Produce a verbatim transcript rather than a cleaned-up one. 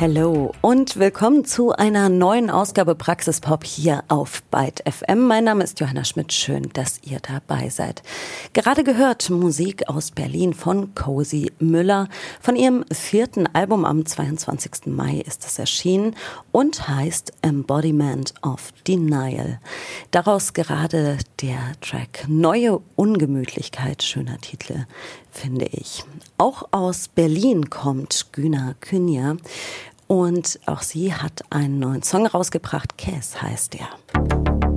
Hallo und willkommen zu einer neuen Ausgabe Praxispop hier auf Byte F M. Mein Name ist Johanna Schmidt, schön, dass ihr dabei seid. Gerade gehört Musik aus Berlin von Cozy Müller. Von ihrem vierten Album am zweiundzwanzigsten Mai ist es erschienen und heißt Embodiment of Denial. Daraus gerade der Track Neue Ungemütlichkeit, schöner Titel, finde ich. Auch aus Berlin kommt Güner Künja und auch sie hat einen neuen Song rausgebracht. Käs heißt der.